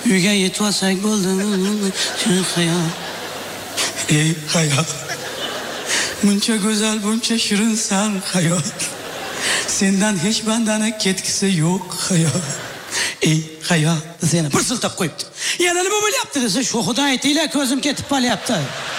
uyga yetib olsak bo'ldimi shu hayot. Ey hayot, buncha go'zal, buncha shirinsan hayot. Sendan hech bandani ketgisi yo'q hayot. Ey hayot, seni bir siltab qo'yibdi. Yana nima bo'lyapti desa, shu xudo aytinglar, ko'zim ketib qolyapti.